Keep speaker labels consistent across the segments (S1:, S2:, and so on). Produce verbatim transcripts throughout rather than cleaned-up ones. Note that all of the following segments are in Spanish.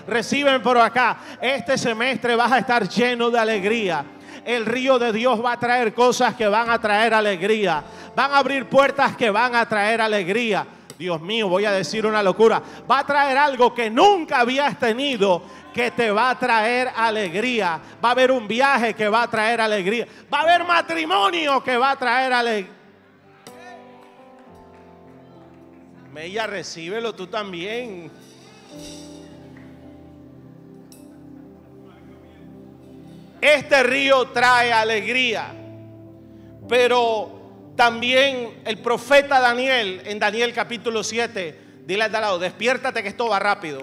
S1: Reciben por acá. Este semestre vas a estar lleno de alegría. El río de Dios va a traer cosas que van a traer alegría. Van a abrir puertas que van a traer alegría. Dios mío, voy a decir una locura. Va a traer algo que nunca habías tenido, que te va a traer alegría. Va a haber un viaje que va a traer alegría. Va a haber matrimonio que va a traer alegría. Mella, recíbelo tú también. Este río trae alegría, pero también el profeta Daniel, en Daniel capítulo siete, dile al de al lado, despiértate que esto va rápido.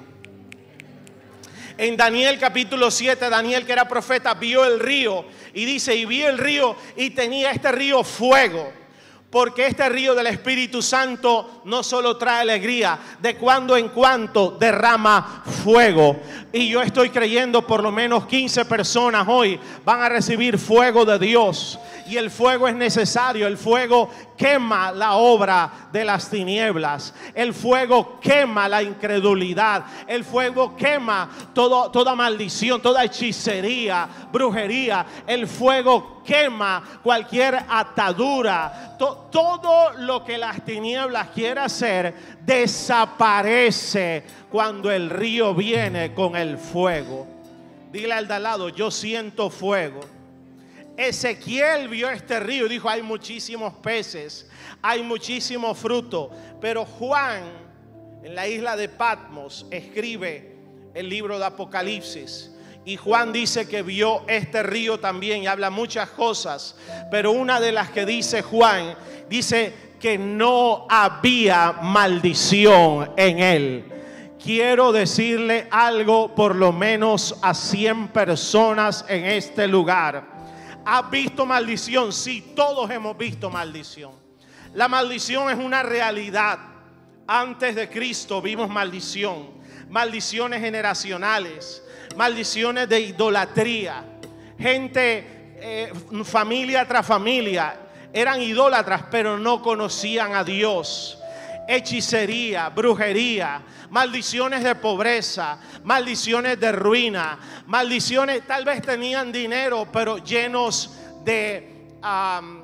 S1: En Daniel capítulo siete, Daniel, que era profeta, vio el río y dice, y vi el río y tenía este río fuego. Porque este río del Espíritu Santo no solo trae alegría, de cuando en cuando derrama fuego. Y yo estoy creyendo por lo menos quince personas hoy van a recibir fuego de Dios. Y el fuego es necesario. El fuego quema la obra de las tinieblas. El fuego quema la incredulidad. El fuego quema todo, toda maldición, toda hechicería, brujería. El fuego quema cualquier atadura. To, todo lo que las tinieblas quiere hacer desaparece cuando el río viene con el fuego. Dile al de al lado, yo siento fuego. Ezequiel vio este río y dijo, hay muchísimos peces, hay muchísimo fruto. Pero Juan, en la isla de Patmos, escribe el libro de Apocalipsis. Y Juan dice que vio este río también y habla muchas cosas. Pero una de las que dice Juan, dice que no había maldición en él. Quiero decirle algo por lo menos a cien personas en este lugar. ¿Has visto maldición? Sí, todos hemos visto maldición. La maldición es una realidad. Antes de Cristo vimos maldición. Maldiciones generacionales. Maldiciones de idolatría. Gente, eh, familia tras familia, eran idólatras, pero no conocían a Dios. Hechicería, brujería, maldiciones de pobreza, maldiciones de ruina, maldiciones, tal vez tenían dinero, pero llenos de um,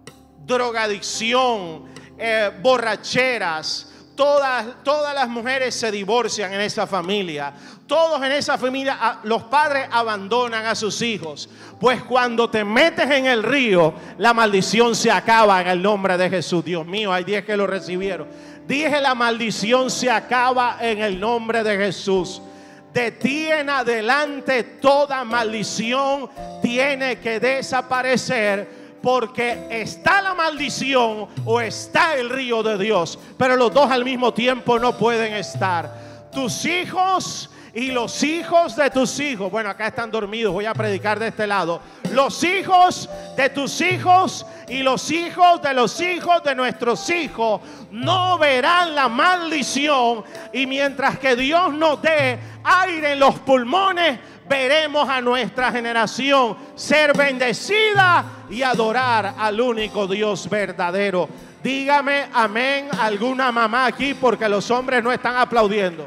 S1: drogadicción, eh, borracheras. Todas, todas las mujeres se divorcian en esa familia. Todos en esa familia, los padres abandonan a sus hijos. Pues cuando te metes en el río, la maldición se acaba en el nombre de Jesús. Dios mío, hay diez que lo recibieron. Dije, la maldición se acaba en el nombre de Jesús. De ti en adelante toda maldición tiene que desaparecer. Porque está la maldición o está el río de Dios. Pero los dos al mismo tiempo no pueden estar. Tus hijos y los hijos de tus hijos. Bueno, acá están dormidos, voy a predicar de este lado. Los hijos de tus hijos y los hijos de los hijos de nuestros hijos no verán la maldición. Y mientras que Dios nos dé aire en los pulmones, veremos a nuestra generación ser bendecida y adorar al único Dios verdadero. Dígame amén alguna mamá aquí, porque los hombres no están aplaudiendo.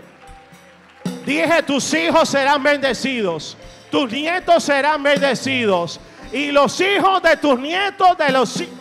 S1: Dije, tus hijos serán bendecidos, tus nietos serán bendecidos y los hijos de tus nietos de los hijos.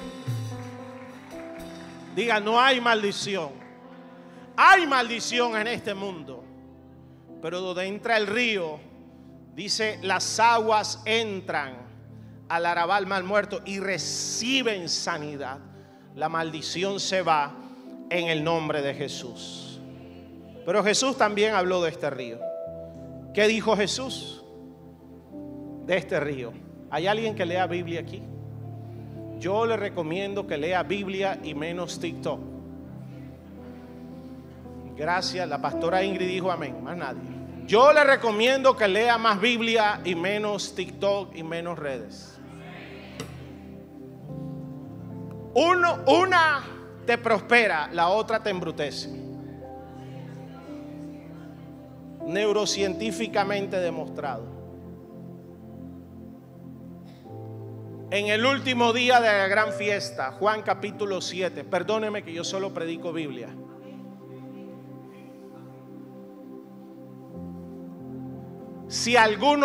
S1: Diga, no hay maldición. Hay maldición en este mundo, pero donde entra el río, dice, las aguas entran al arrabal mal muerto y reciben sanidad. La maldición se va en el nombre de Jesús. Pero Jesús también habló de este río. ¿Qué dijo Jesús de este río? ¿Hay alguien que lea Biblia aquí? Yo le recomiendo que lea Biblia y menos TikTok. Gracias, la pastora Ingrid dijo amén, más nadie. Yo le recomiendo que lea más Biblia y menos TikTok y menos redes. Uno, una te prospera, la otra te embrutece. Neurocientíficamente demostrado. En el último día de la gran fiesta, Juan capítulo siete, perdóneme que yo solo predico Biblia. Si alguno